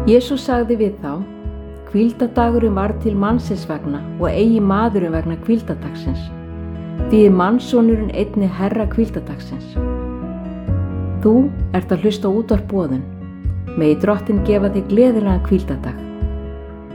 Jesús sagði við þá: Hvíldardagurinn var til mannsins vegna og eigi maðurinn vegna hvíldardagsins. Því er mannssonurinn einnig herra hvíldardagsins. Þú ert að hlusta á útvarp Boðun. Megi Drottinn gefa þig gleðilegan hvíldardag.